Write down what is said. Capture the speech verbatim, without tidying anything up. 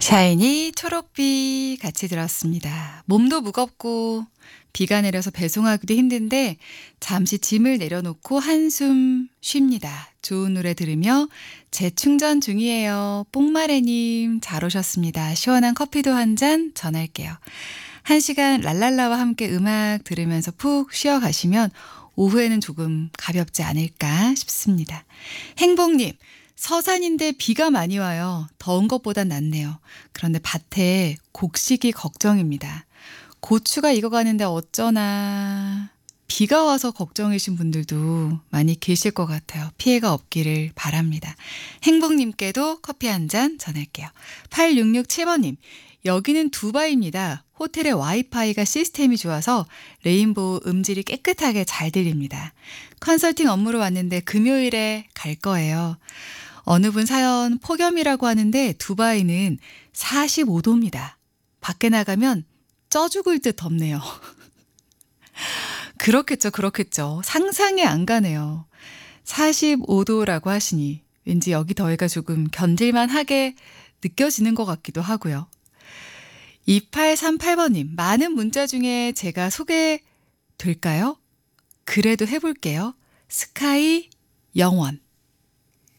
샤이니 초록비 같이 들었습니다. 몸도 무겁고 비가 내려서 배송하기도 힘든데 잠시 짐을 내려놓고 한숨 쉽니다. 좋은 노래 들으며 재충전 중이에요. 뽕마레님 잘 오셨습니다. 시원한 커피도 한 잔 전할게요. 한 시간 랄랄라와 함께 음악 들으면서 푹 쉬어가시면 오후에는 조금 가볍지 않을까 싶습니다. 행복님, 서산인데 비가 많이 와요. 더운 것보단 낫네요. 그런데 밭에 곡식이 걱정입니다. 고추가 익어가는데 어쩌나. 비가 와서 걱정이신 분들도 많이 계실 것 같아요. 피해가 없기를 바랍니다. 행복님께도 커피 한 잔 전할게요. 팔육육칠 번님, 여기는 두바이입니다. 호텔의 와이파이가 시스템이 좋아서 레인보우 음질이 깨끗하게 잘 들립니다. 컨설팅 업무로 왔는데 금요일에 갈 거예요. 어느 분 사연 폭염이라고 하는데 두바이는 사십오 도입니다. 밖에 나가면 쪄 죽을 듯 덥네요. 그렇겠죠, 그렇겠죠. 상상이 안 가네요. 사십오 도라고 하시니 왠지 여기 더위가 조금 견딜만하게 느껴지는 것 같기도 하고요. 이팔삼팔 번님, 많은 문자 중에 제가 소개될까요? 그래도 해볼게요. 스카이 영원.